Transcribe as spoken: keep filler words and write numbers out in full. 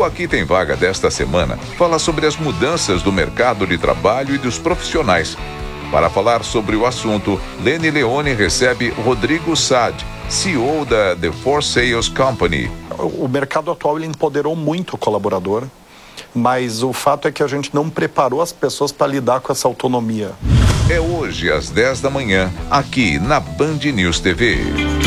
O Aqui Tem Vaga desta semana fala sobre as mudanças do mercado de trabalho e dos profissionais. Para falar sobre o assunto, Lene Leone recebe Rodrigo Saad, C E O da The For Sales Company. O mercado atual ele empoderou muito o colaborador, mas o fato é que a gente não preparou as pessoas para lidar com essa autonomia. É hoje às dez da manhã, aqui na Band News T V.